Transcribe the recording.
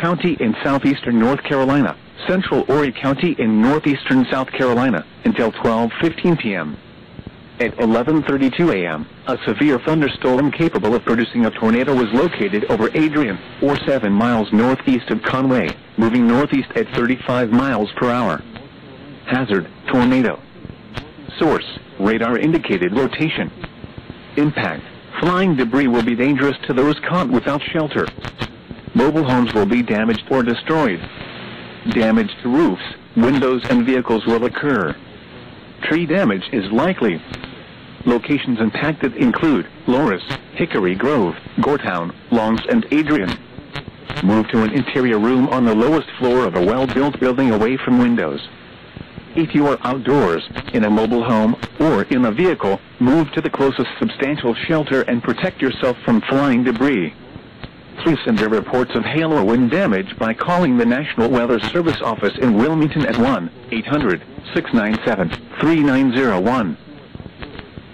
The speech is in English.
County in southeastern North Carolina, central Horry County in northeastern South Carolina, until 12:15 p.m. At 11:32 a.m., a severe thunderstorm capable of producing a tornado was located over Adrian, or 7 miles northeast of Conway, moving northeast at 35 miles per hour. Hazard, tornado. Source, radar indicated rotation. Impact, flying debris will be dangerous to those caught without shelter. Mobile homes will be damaged or destroyed. Damage to roofs, windows and vehicles will occur. Tree damage is likely. Locations impacted include Loris, Hickory Grove, Goretown, Longs and Adrian. Move to an interior room on the lowest floor of a well-built building away from windows. If you are outdoors, in a mobile home, or in a vehicle, move to the closest substantial shelter and protect yourself from flying debris. Please send your reports of hail or wind damage by calling the National Weather Service office in Wilmington at 1-800-697-3901.